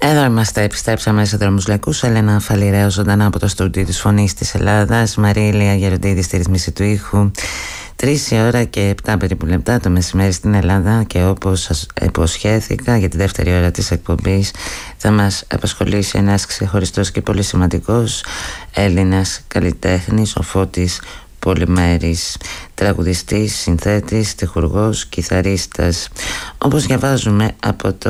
Εδώ είμαστε, επιστρέψαμε σε Δρόμους Λαϊκούς. Έλενα Φαλιρέο ζωντανά από το στούντιο της Φωνής της Ελλάδας. Μαρίλια Γεροντίδη στη ρυθμίση του ήχου. 3 η ώρα και 7 περίπου λεπτά το μεσημέρι στην Ελλάδα, και όπως σας υποσχέθηκα, για τη δεύτερη ώρα της εκπομπής θα μας απασχολήσει ένας ξεχωριστός και πολύ σημαντικός Έλληνας καλλιτέχνης, ο Φώτης Πολυμέρης, τραγουδιστής, συνθέτης, τεχουργός, κιθαρίστας. Όπως διαβάζουμε από το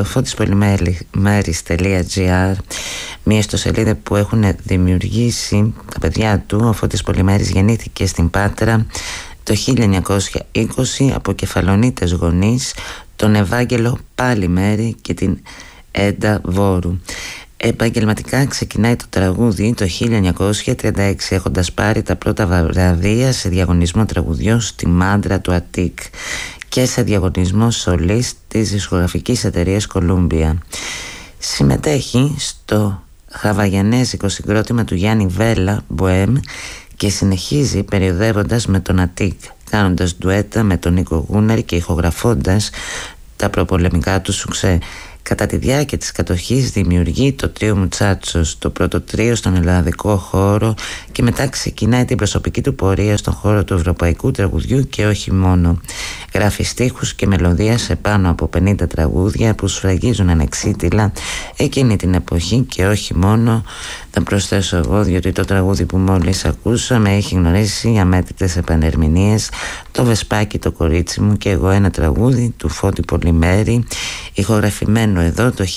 fotispolymeris.gr, μια ιστοσελίδα που έχουν δημιουργήσει τα παιδιά του, ο Φώτης Πολυμέρης γεννήθηκε στην Πάτρα το 1920 από κεφαλονίτες γονείς, τον Ευάγγελο Παλιμέρη και την Έντα Βόρου. Επαγγελματικά ξεκινάει το τραγούδι το 1936, έχοντας πάρει τα πρώτα βραβεία σε διαγωνισμό τραγουδιών στη Μάντρα του Αττικ και σε διαγωνισμό σολίστ της δισκογραφικής εταιρείας Κολούμπια. Συμμετέχει στο χαβαγιανέζικο συγκρότημα του Γιάννη Βέλα, Μποέμ, και συνεχίζει περιοδεύοντας με τον Αττικ, κάνοντας ντουέτα με τον Νίκο Γούναρη και ηχογραφώντας τα προπολεμικά του σουξέ. Κατά τη διάρκεια της κατοχής δημιουργεί το τρίο Μουτσάτσος, το πρώτο τρίο στον ελλαδικό χώρο, και μετά ξεκινάει την προσωπική του πορεία στον χώρο του ευρωπαϊκού τραγουδιού και όχι μόνο. Γράφει στίχους και μελωδία σε πάνω από 50 τραγούδια που σφραγίζουν ανεξίτηλα εκείνη την εποχή και όχι μόνο. Θα προσθέσω εγώ, διότι το τραγούδι που μόλις ακούσαμε έχει γνωρίσει αμέτρητες επανερμηνίες, το Βεσπάκι το κορίτσι μου και εγώ, ένα τραγούδι του Φώτη Πολυμέρη, ηχογραφημένο εδώ το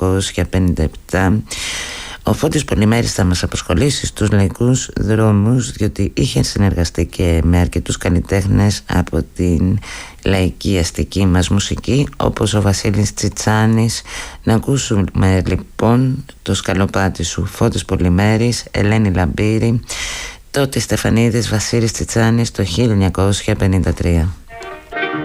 1957. Ο Φώτης Πολυμέρης θα μας απασχολήσει στους λαϊκούς δρόμους, διότι είχε συνεργαστεί και με αρκετούς καλλιτέχνες από την λαϊκή αστική μας μουσική, όπως ο Βασίλης Τσιτσάνης. Να ακούσουμε λοιπόν το σκαλοπάτι σου, Φώτης Πολυμέρης, Ελένη Λαμπύρη, τότε Στεφανίδης, Βασίλης Τσιτσάνης το 1953.